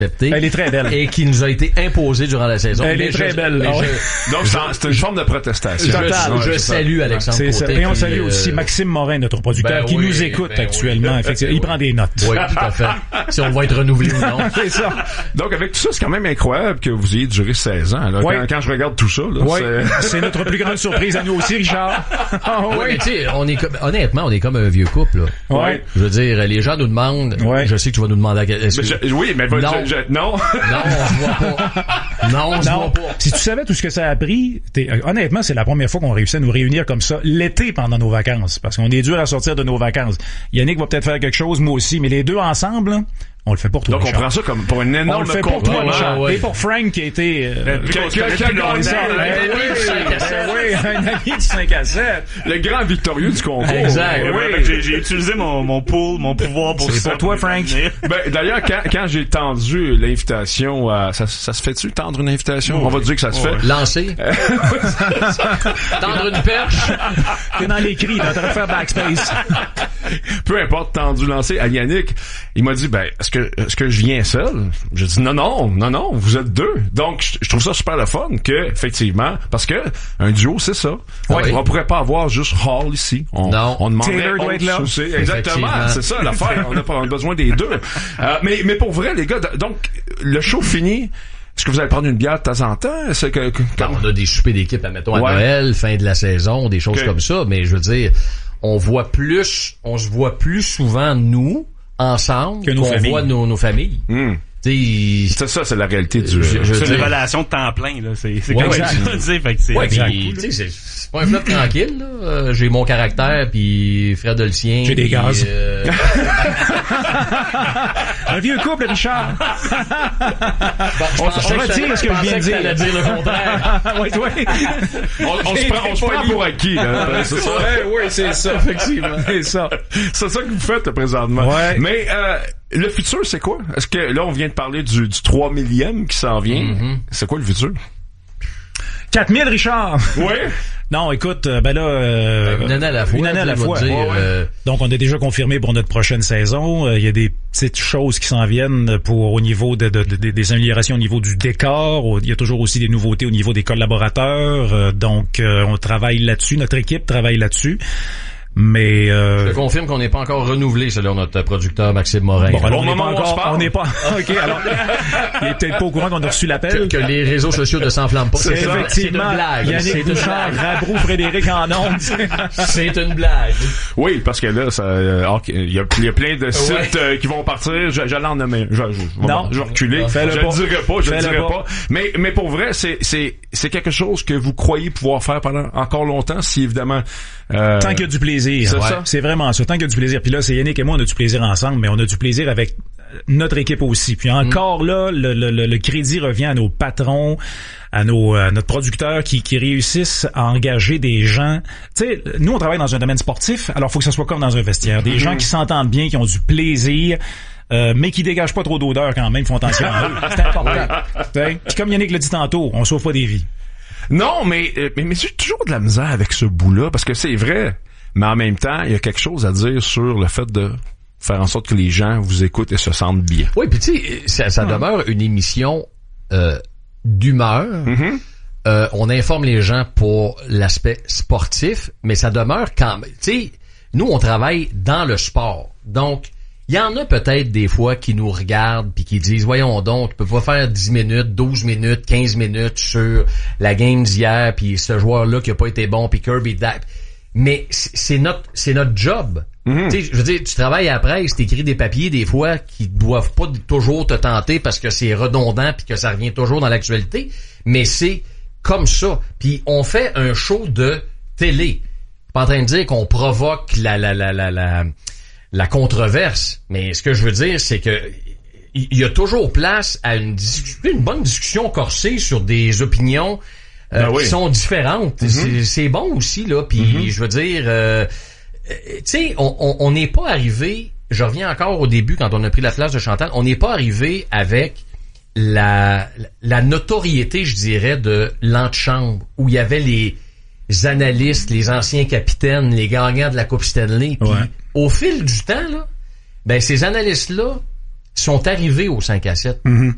Elle est très belle. Et qui nous a été imposée durant la saison. Elle est très belle. Donc, c'est une forme de protestation. Je salue Alexandre Côté. Et on salue aussi Maxime Morin, notre producteur, qui nous écoute actuellement. Effectivement. Il prend des notes. Oui, tout à fait. Si on va être renouvelé ou non. C'est ça. Donc, avec tout ça, c'est quand même incroyable que vous ayez duré 16 ans. Là. Quand je regarde tout ça, là, c'est notre plus grande surprise à nous aussi, Richard. Oui, tu sais, honnêtement, on est comme un vieux couple, là. Ouais. Je veux dire, les gens nous demandent, je sais que tu vas nous demander oui, mais non. Non, on se voit pas. Non, on se voit pas. Si tu savais tout ce que ça a pris, honnêtement, c'est la première fois qu'on réussit à nous réunir comme ça l'été pendant nos vacances. Parce qu'on est dur à sortir de nos vacances. Yannick va peut-être faire quelque chose, moi aussi, mais les deux ensemble, là, on le fait pour toi. Donc, on prend ça comme pour une énorme compliment. Et pour Frank qui a été... qui a gagné ça. Oui, un ami du 5 à 7. Le grand victorieux du concours. Exact. J'ai utilisé mon pouvoir pour ça. C'est pour toi, Frank. D'ailleurs, quand j'ai tendu l'invitation, ça se fait-tu, tendre une invitation? On va dire que ça se fait. Lancer. Tendre une perche. T'es dans les cris, t'es en train de faire backspace. Peu importe, tendu, lancé. À Yannick, il m'a dit, est-ce que je viens seul? J'ai dit, non, vous êtes deux. Donc, je trouve ça super le fun que, effectivement, parce que un duo, c'est ça. On pourrait pas avoir juste Hall ici. On demanderait Taylor doit être là. Exactement, c'est ça l'affaire. On a besoin des deux. Mais pour vrai, les gars, donc, le show fini. Est-ce que vous allez prendre une bière de temps en temps? On a des soupers d'équipe, admettons, à Noël, fin de la saison, des choses comme ça, mais je veux dire, on se voit plus souvent, nous, ensemble, que qu'on voit nos familles. C'est ça, c'est la réalité du jeu. C'est une relation de temps plein, là. C'est comme ça, tu sais, fait que c'est cool. C'est pas un flot tranquille, là. J'ai mon caractère, puis Fred a le sien. J'ai des gaz. Un vieux couple, Richard. On retire ce que je viens de dire. T'allais dire le contraire. On se prend pour acquis, là. C'est ça. Oui, c'est ça, effectivement. C'est ça. C'est ça que vous faites, présentement. Ouais. Mais, le futur, c'est quoi? Est-ce que, là, on vient de parler du 3 millième qui s'en vient. Mm-hmm. C'est quoi le futur? 4000, Richard! Oui! Non, écoute, une année à la fois. Donc, on a déjà confirmé pour notre prochaine saison. Il y a des petites choses qui s'en viennent au niveau des améliorations au niveau du décor. Il y a toujours aussi des nouveautés au niveau des collaborateurs. Donc, on travaille là-dessus. Notre équipe travaille là-dessus. Mais je confirme qu'on n'est pas encore renouvelé selon notre producteur Maxime Morin. Bon, alors on n'est pas OK, alors il est peut-être pas au courant qu'on a reçu l'appel que les réseaux sociaux ne s'enflamment pas. C'est effectivement une blague. Yannick Bouchard, Rabrou, Frédéric en ondes. C'est une blague. Oui, parce que là il y a plein de sites qui vont partir, j'allais en nommer. Je vais reculer. Je le dirai pas. Mais pour vrai, c'est quelque chose que vous croyez pouvoir faire pendant encore longtemps si évidemment tant qu'il y a du plaisir. C'est vraiment ça. Tant qu'il y a du plaisir. Puis là, c'est Yannick et moi, on a du plaisir ensemble, mais on a du plaisir avec notre équipe aussi. Puis encore là, le crédit revient à nos patrons, à notre producteur qui réussissent à engager des gens. Tu sais, nous, on travaille dans un domaine sportif, alors faut que ça soit comme dans un vestiaire. Des gens qui s'entendent bien, qui ont du plaisir, mais qui dégagent pas trop d'odeur quand même, font attention à eux. C'est important. Puis comme Yannick l'a dit tantôt, on sauve pas des vies. Non, mais j'ai toujours de la misère avec ce bout-là, parce que c'est vrai, mais en même temps, il y a quelque chose à dire sur le fait de faire en sorte que les gens vous écoutent et se sentent bien. Oui, puis tu sais, ça demeure une émission d'humeur. Mm-hmm. On informe les gens pour l'aspect sportif, mais ça demeure quand même... Tu sais, nous, on travaille dans le sport, donc... Il y en a peut-être des fois qui nous regardent puis qui disent, voyons donc, tu peux pas faire 10 minutes, 12 minutes, 15 minutes sur la game d'hier puis ce joueur-là qui a pas été bon puis Kirby Dack. Mais c'est notre job. Mm-hmm. Tu sais, je veux dire, tu travailles à la presse, t'écris des papiers des fois qui doivent pas toujours te tenter parce que c'est redondant puis que ça revient toujours dans l'actualité. Mais c'est comme ça. Puis on fait un show de télé. Je suis pas en train de dire qu'on provoque la controverse, mais ce que je veux dire, c'est que il y a toujours place à une bonne discussion corsée sur des opinions qui sont différentes. Mm-hmm. C'est bon aussi là. Puis je veux dire, tu sais, on n'est pas arrivé. Je reviens encore au début quand on a pris la place de Chantal. On n'est pas arrivé avec la notoriété, je dirais, de l'antichambre où il y avait les analystes, les anciens capitaines, les gagnants de la Coupe Stanley. Puis, au fil du temps, là, ben ces analystes-là sont arrivés au 5 à 7. Mm-hmm.